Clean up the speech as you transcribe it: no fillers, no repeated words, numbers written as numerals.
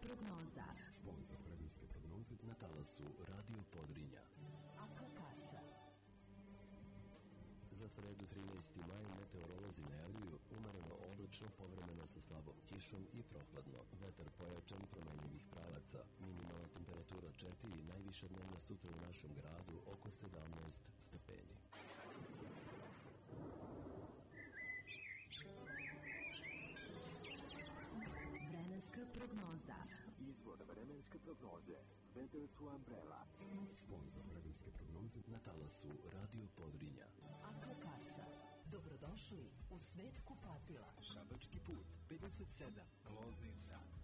prognoza. Sponzor vremenske prognoze na talasu Radio Podrinja. Akakasa. Za sredu 13. maj meteorolozi najavljuju umereno oblačno, povremeno sa slabom kišom i prohladno. Vetar pojačan, promenljivih pravaca. Minimalna temperatura 4, najviša dnevna sutra u našem gradu oko 17 stepeni. Vremenska prognoza. Izvor vremenske prognoze. Weather to Umbrella. Sponzor vremenske prognoze na talasu Radio Podrinja. Akakasa. Dobrodošli u svet kupatila. Šabački put 57, Loznica,